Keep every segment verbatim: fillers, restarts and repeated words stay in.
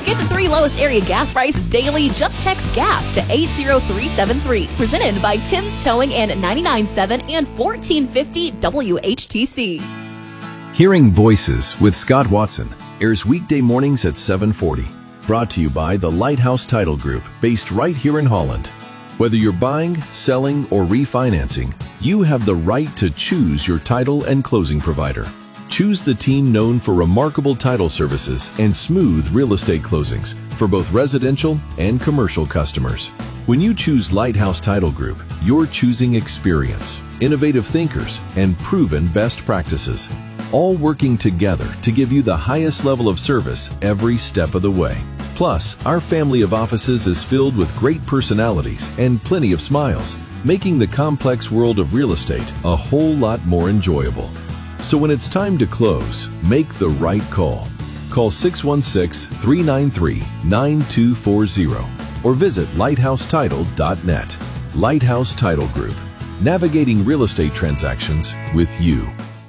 Get the three lowest area gas prices daily. Just text GAS to eight zero three seven three. Presented by Tim's Towing and ninety-nine point seven and fourteen fifty W H T C. Hearing Voices with Scott Watson airs weekday mornings at seven forty. Brought to you by the Lighthouse Title Group, based right here in Holland. Whether you're buying, selling, or refinancing, you have the right to choose your title and closing provider. Choose the team known for remarkable title services and smooth real estate closings for both residential and commercial customers. When you choose Lighthouse Title Group, you're choosing experience, innovative thinkers, and proven best practices, all working together to give you the highest level of service every step of the way. Plus, our family of offices is filled with great personalities and plenty of smiles, making the complex world of real estate a whole lot more enjoyable. So when it's time to close, make the right call. Call six one six, three nine three, nine two four zero or visit lighthouse title dot net. Lighthouse Title Group, navigating real estate transactions with you.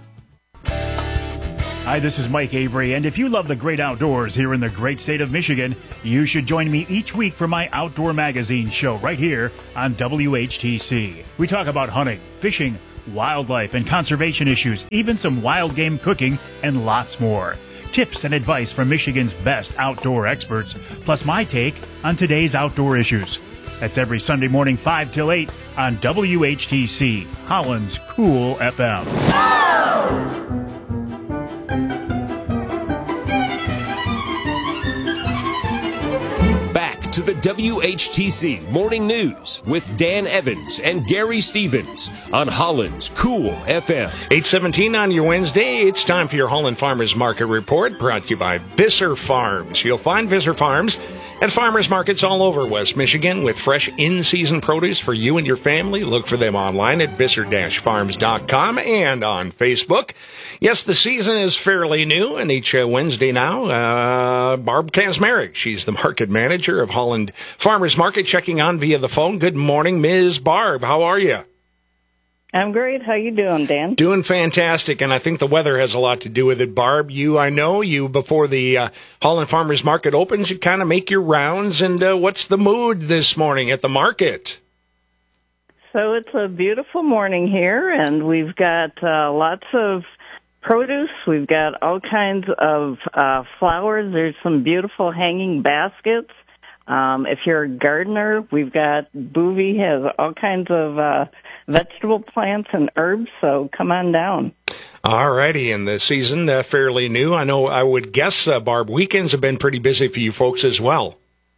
Hi, this is Mike Avery, and if you love the great outdoors here in the great state of Michigan, you should join me each week for my Outdoor Magazine show right here on W H T C. We talk about hunting, fishing, wildlife and conservation issues, even some wild game cooking, and lots more. Tips and advice from Michigan's best outdoor experts, plus my take on today's outdoor issues. That's every Sunday morning, five till eight on W H T C, Holland's Cool F M. To the W H T C Morning News with Dan Evans and Gary Stevens on Holland's Cool F M. eight seventeen on your Wednesday. It's time for your Holland Farmers Market Report, brought to you by Visser Farms. You'll find Visser Farms at farmers markets all over West Michigan with fresh in-season produce for you and your family. Look for them online at visser dash farms dot com and on Facebook. Yes, the season is fairly new, and each uh, Wednesday now, uh, Barb Kazmarek, she's the market manager of Holland Farmers Market, checking on via the phone. Good morning, Miz Barb. How are you? I'm great. How you doing, Dan? Doing fantastic, and I think the weather has a lot to do with it. Barb, you, I know you, before the uh, Holland Farmers Market opens, you kind of make your rounds, and uh, what's the mood this morning at the market? So it's a beautiful morning here, and we've got uh, lots of produce. We've got all kinds of uh, flowers. There's some beautiful hanging baskets. Um, if you're a gardener, we've got Boovie has all kinds of uh, vegetable plants and herbs, so come on down. All righty, and the season uh, fairly new. I know, I would guess, uh, Barb, weekends have been pretty busy for you folks as well.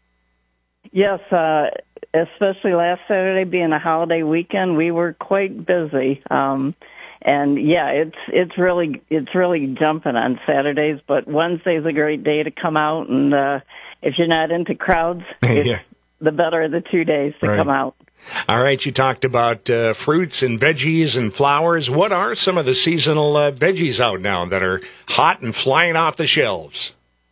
Yes, uh, especially last Saturday being a holiday weekend, we were quite busy. Um, and yeah, it's it's really it's really jumping on Saturdays, but Wednesday's a great day to come out, and uh, if you're not into crowds, it's yeah. the better of the two days to Right. come out. All right, you talked about uh, fruits and veggies and flowers. What are some of the seasonal uh, veggies out now that are hot and flying off the shelves?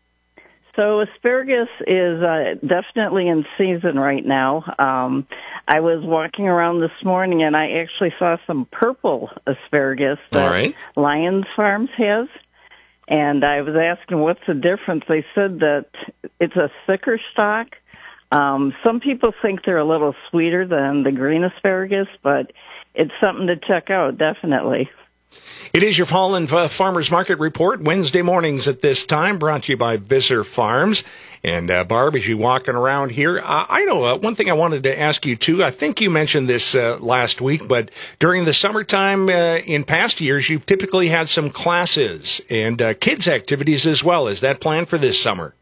So asparagus is uh, definitely in season right now. Um, I was walking around this morning, and I actually saw some purple asparagus that All right. Lyons Farms has. And I was asking, what's the difference? They said that it's a thicker stalk. Um, some people think they're a little sweeter than the green asparagus, but it's something to check out, definitely. It is your Holland uh, Farmers Market Report, Wednesday mornings at this time, brought to you by Visser Farms. And, uh, Barb, as you're walking around here, uh, I know uh, one thing I wanted to ask you, too. I think you mentioned this uh, last week, but during the summertime uh, in past years, you've typically had some classes and uh, kids' activities as well. Is that planned for this summer?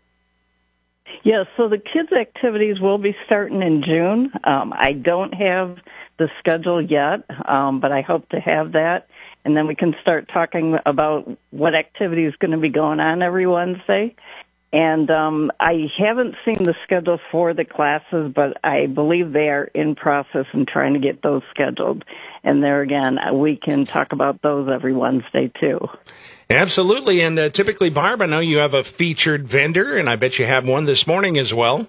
Yes, so the kids' activities will be starting in June. Um, I don't have the schedule yet, um, but I hope to have that. And then we can start talking about what activity is going to be going on every Wednesday. And um, I haven't seen the schedule for the classes, but I believe they are in process and trying to get those scheduled. And there again, we can talk about those every Wednesday, too. Absolutely. And uh, typically, Barb, I know you have a featured vendor, and I bet you have one this morning as well.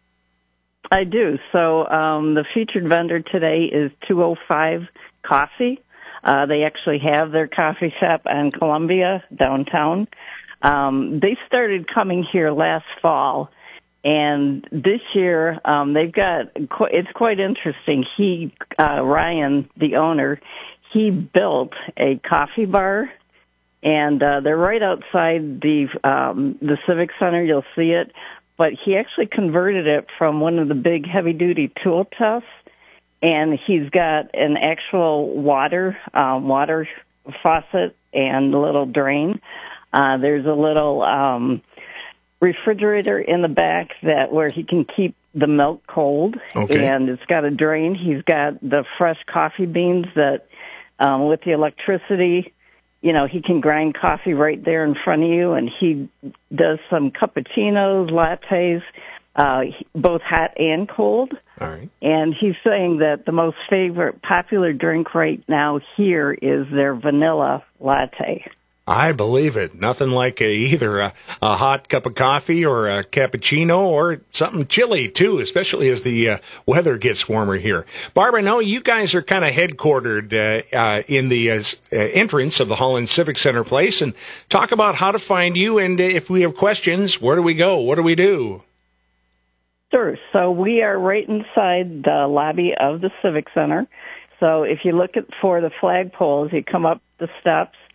I do. So um, the featured vendor today is two oh five Coffee. Uh, they actually have their coffee shop on Columbia downtown. Um, they started coming here last fall, And this year, um, they've got, it's quite interesting. He, uh, Ryan, the owner, he built a coffee bar, and uh, they're right outside the um, the Civic Center. You'll see it. But he actually converted it from one of the big heavy-duty tool chests, and he's got an actual water uh, water faucet and a little drain. Uh, there's a little um, refrigerator in the back that where he can keep the milk cold, okay. And it's got a drain. He's got the fresh coffee beans that, um, with the electricity, you know, he can grind coffee right there in front of you, and he does some cappuccinos, lattes, uh, both hot and cold. All right. And he's saying that the most favorite popular drink right now here is their vanilla latte. I believe it. Nothing like a, either a, a hot cup of coffee or a cappuccino or something chilly, too, especially as the uh, weather gets warmer here. Barbara, I know you guys are kind of headquartered uh, uh, in the uh, entrance of the Holland Civic Center place. And talk about how to find you, and if we have questions, where do we go? What do we do? Sure. So we are right inside the lobby of the Civic Center. So if you look at for the flagpoles, you come up the steps.